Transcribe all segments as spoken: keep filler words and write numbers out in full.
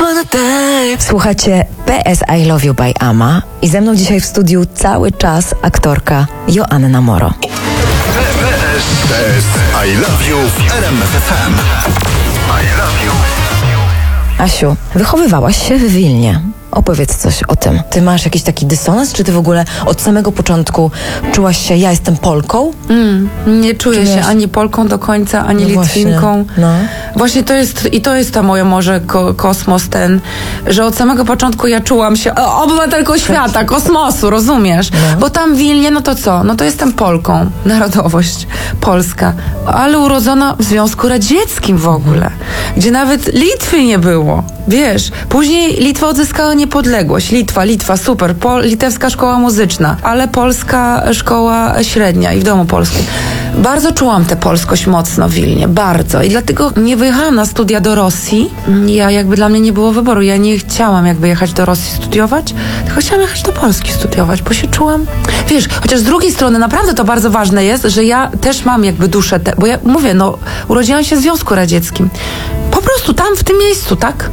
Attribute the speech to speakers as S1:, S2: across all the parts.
S1: Słuchacie P S I Love You by Ama i ze mną dzisiaj w studiu cały czas aktorka Joanna Moro.
S2: P S I Love You w R M F F M. I love you.
S1: Asiu, wychowywałaś się w Wilnie. Opowiedz coś o tym. Ty masz jakiś taki dysonans, czy ty w ogóle od samego początku czułaś się, ja jestem Polką?
S3: Mm, nie czuję
S1: Czy
S3: się
S1: miałaś...
S3: ani Polką do końca, ani
S1: no
S3: Litwinką.
S1: Właśnie, no.
S3: właśnie to jest, i to jest ta moja może ko- kosmos ten, że od samego początku ja czułam się o, obywatelką świata, kosmosu, rozumiesz?
S1: No.
S3: Bo tam w Wilnie, no to co? No to jestem Polką, narodowość polska, ale urodzona w Związku Radzieckim w ogóle, gdzie nawet Litwy nie było. Wiesz, później Litwa odzyskała niepodległość. Litwa, Litwa, super. Pol- litewska szkoła muzyczna, ale polska szkoła średnia i w domu polskim. Bardzo czułam tę polskość mocno w Wilnie, bardzo. I dlatego nie wyjechałam na studia do Rosji. Ja jakby dla mnie nie było wyboru. Ja nie chciałam jakby jechać do Rosji studiować, tylko chciałam jechać do Polski studiować, bo się czułam... Wiesz, chociaż z drugiej strony naprawdę to bardzo ważne jest, że ja też mam jakby duszę, te, bo ja mówię, no urodziłam się w Związku Radzieckim. Po prostu tam, w tym miejscu, tak?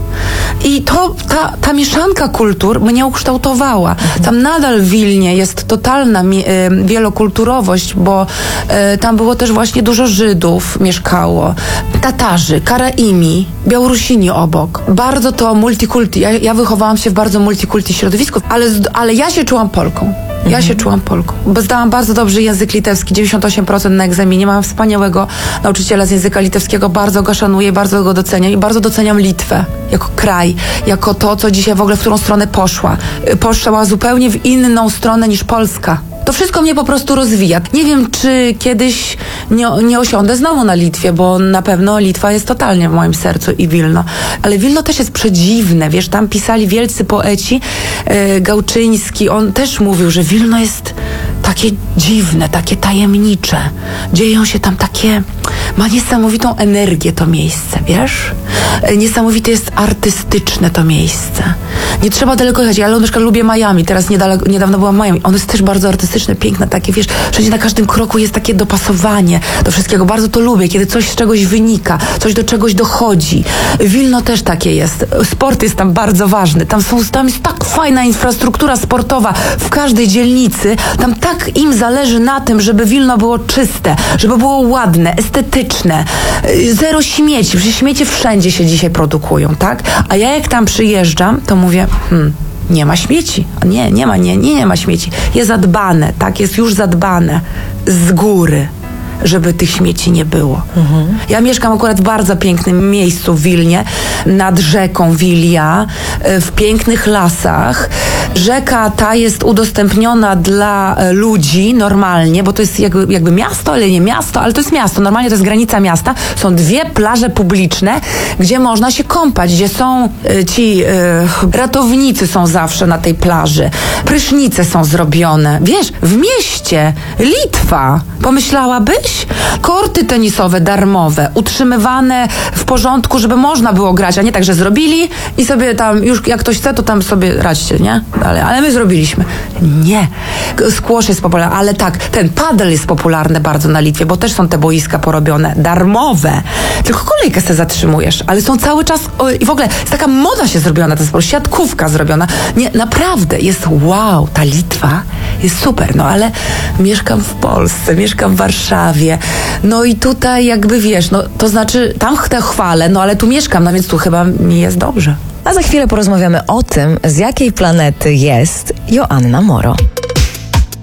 S3: I to, ta, ta mieszanka kultur mnie ukształtowała. Tam nadal w Wilnie jest totalna mi, y, wielokulturowość, bo y, tam było też właśnie dużo Żydów mieszkało, Tatarzy, Karaimi, Białorusini obok. Bardzo to multikulti. Ja, ja wychowałam się w bardzo multikulti środowisku, ale, ale ja się czułam Polką. Ja mhm. się czułam Polką. Bo zdałam bardzo dobrze język litewski, dziewięćdziesiąt osiem procent na egzaminie. Mam wspaniałego nauczyciela z języka litewskiego. Bardzo go szanuję, bardzo go doceniam i bardzo doceniam Litwę jako kraj, jako to, co dzisiaj w ogóle w którą stronę poszła. Poszła zupełnie w inną stronę niż Polska. To wszystko mnie po prostu rozwija. Nie wiem, czy kiedyś nie, nie osiądę znowu na Litwie, bo na pewno Litwa jest totalnie w moim sercu i Wilno. Ale Wilno też jest przedziwne, wiesz, tam pisali wielcy poeci, e, Gałczyński, on też mówił, że Wilno jest takie dziwne, takie tajemnicze. Dzieją się tam takie... Ma niesamowitą energię to miejsce, wiesz? E, niesamowite jest artystyczne to miejsce. Nie trzeba daleko jechać. Ja na przykład lubię Miami, teraz niedaleko, niedawno byłam w Miami. Ono jest też bardzo artystyczne, piękne, takie, wiesz, wszędzie na każdym kroku jest takie dopasowanie do wszystkiego. Bardzo to lubię, kiedy coś z czegoś wynika, coś do czegoś dochodzi. Wilno też takie jest. Sport jest tam bardzo ważny. Tam, są, tam jest tak fajna infrastruktura sportowa w każdej dzielnicy. Tam tak im zależy na tym, żeby Wilno było czyste, żeby było ładne, estetyczne. Zero śmieci. Przecież śmiecie wszędzie się dzisiaj produkują, tak? A ja jak tam przyjeżdżam, to mówię, hmm, nie ma śmieci. Nie, nie ma, nie, nie, nie ma śmieci. Jest zadbane, tak? Jest już zadbane z góry, żeby tych śmieci nie było. Mhm. Ja mieszkam akurat w bardzo pięknym miejscu w Wilnie, nad rzeką Wilia, w pięknych lasach. Rzeka ta jest udostępniona dla ludzi normalnie, bo to jest jakby, jakby miasto, ale nie miasto, ale to jest miasto. Normalnie to jest granica miasta. Są dwie plaże publiczne, gdzie można się kąpać, gdzie są y, ci y, ratownicy są zawsze na tej plaży. Prysznice są zrobione. Wiesz, w mieście. Litwa. Pomyślałabyś? Korty tenisowe darmowe, utrzymywane w porządku, żeby można było grać, a nie tak, że zrobili i sobie tam, już jak ktoś chce, to tam sobie radźcie, nie? Ale, ale my zrobiliśmy. Nie. Squash jest popularny, ale tak, ten padel jest popularny bardzo na Litwie, bo też są te boiska porobione, darmowe. Tylko kolejkę se zatrzymujesz, ale są cały czas, o, i w ogóle jest taka moda się zrobiona na ten sport, siatkówka zrobiona. Nie, naprawdę, jest wow, ta Litwa jest super, no ale mieszkam w Polsce, mieszkam w Warszawie, no i tutaj jakby wiesz, no to znaczy tam te chwalę, no ale tu mieszkam, no więc tu chyba mi jest dobrze.
S1: A za chwilę porozmawiamy o tym, z jakiej planety jest Joanna Moro.